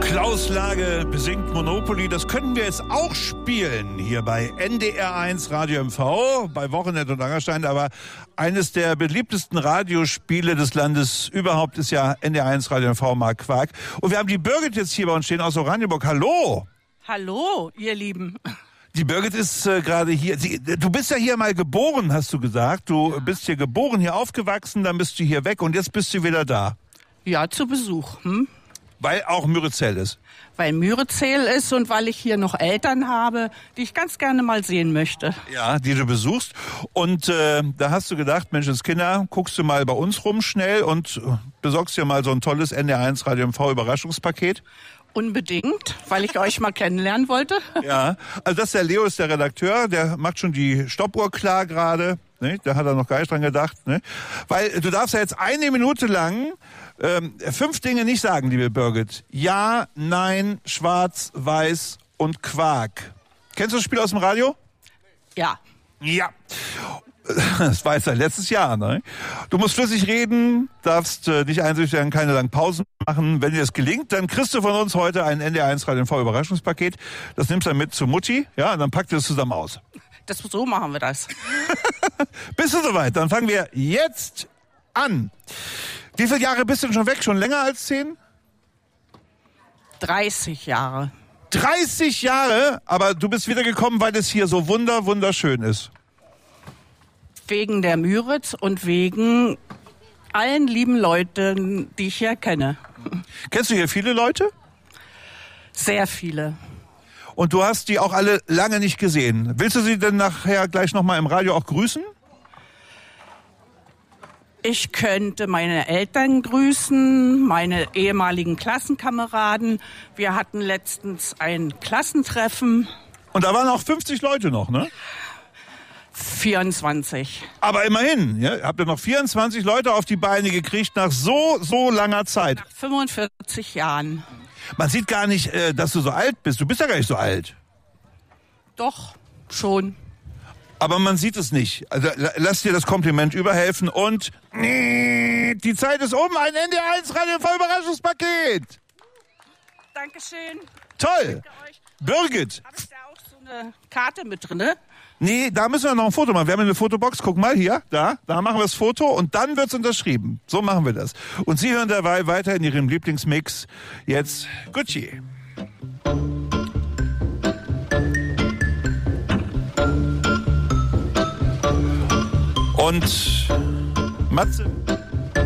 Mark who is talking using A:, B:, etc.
A: Klaus Lage besingt Monopoly. Das könnten wir jetzt auch spielen hier bei NDR1 Radio MV, bei Wochenende und Angerstein. Aber eines der beliebtesten Radiospiele des Landes überhaupt ist ja NDR1 Radio MV Mark Quark. Und wir haben die Birgit jetzt hier bei uns stehen aus Oranienburg. Hallo!
B: Hallo, ihr Lieben.
A: Die Birgit ist gerade hier. Du bist ja hier mal geboren, hast du gesagt. Du bist hier geboren, hier aufgewachsen, dann bist du hier weg und jetzt bist du wieder da.
B: Ja, zu Besuch.
A: Weil auch Mürizell ist.
B: Weil Mürizell ist und weil ich hier noch Eltern habe, die ich ganz gerne mal sehen möchte.
A: Ja, die du besuchst. Und da hast du gedacht, Menschenskinder, guckst du mal bei uns rum schnell und besorgst dir mal so ein tolles NDR1 Radio MV Überraschungspaket.
B: Unbedingt, weil ich euch mal kennenlernen wollte.
A: Ja, also das ist der Leo, ist der Redakteur, der macht schon die Stoppuhr klar gerade. Ne? Da hat er noch gar nicht dran gedacht. Ne? Weil du darfst ja jetzt 1 Minute lang 5 Dinge nicht sagen, liebe Birgit. Ja, nein, schwarz, weiß und Quark. Kennst du das Spiel aus dem Radio?
B: Ja.
A: Ja. Das war jetzt seit letztes Jahr, ne? Du musst flüssig reden, darfst nicht einsüchtig werden, keine langen Pausen machen. Wenn dir das gelingt, dann kriegst du von uns heute ein NDR1 Radio MV Überraschungspaket. Das nimmst du dann mit zu Mutti, ja, und dann packt ihr das zusammen aus.
B: So machen wir das.
A: Bist du soweit? Dann fangen wir jetzt an. Wie viele Jahre bist du denn schon weg? Schon länger als 10?
B: 30 Jahre.
A: 30 Jahre? Aber du bist wiedergekommen, weil es hier so wunderschön ist.
B: Wegen der Müritz und wegen allen lieben Leuten, die ich hier kenne.
A: Kennst du hier viele Leute?
B: Sehr viele.
A: Und du hast die auch alle lange nicht gesehen. Willst du sie denn nachher gleich nochmal im Radio auch grüßen?
B: Ich könnte meine Eltern grüßen, meine ehemaligen Klassenkameraden. Wir hatten letztens ein Klassentreffen.
A: Und da waren auch 50 Leute noch, ne?
B: 24.
A: Aber immerhin, ja, habt ihr noch 24 Leute auf die Beine gekriegt nach so langer Zeit.
B: Nach 45 Jahren.
A: Man sieht gar nicht, dass du so alt bist. Du bist ja gar nicht so alt.
B: Doch, schon.
A: Aber man sieht es nicht. Also lass dir das Kompliment überhelfen und die Zeit ist um. Ein NDR1 Radio MV Überraschungspaket.
B: Dankeschön.
A: Toll. Birgit.
B: Hab ich da auch so eine Karte mit drin, ne?
A: Nee, da müssen wir noch ein Foto machen. Wir haben eine Fotobox. Guck mal hier, da machen wir das Foto und dann wird's unterschrieben. So machen wir das. Und Sie hören dabei weiter in Ihrem Lieblingsmix jetzt Gucci. Und Matze.